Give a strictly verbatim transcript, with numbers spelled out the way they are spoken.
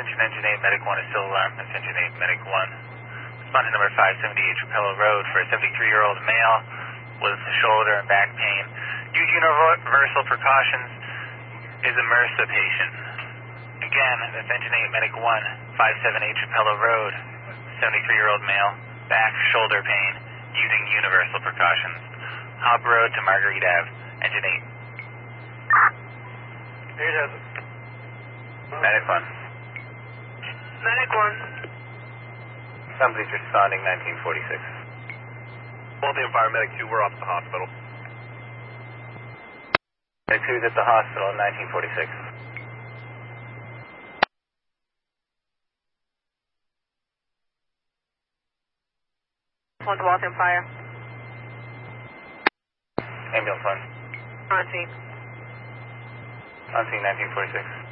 Ascension Engine eight, Medic one is still alarmed. Ascension eight, Medic one. Responding number five seventy-eight, Trapello Road for a seventy-three-year-old male with shoulder and back pain. Use universal precautions. Is immerse the patient. Again, Ascension eight, Medic one, five seventy-eight, Trapello Road, seventy-three-year-old male, back, shoulder pain, using universal precautions. Hop Road to Marguerite Ave, Engine eight. eight has it. Medic one. Medic one. Somebody's responding, nineteen forty-six. Waltham Fire, Medic two, we're off at the hospital. Medic two's at the hospital, nineteen forty-six. One to Waltham Fire. Ambulance one. On scene. On scene, nineteen forty-six.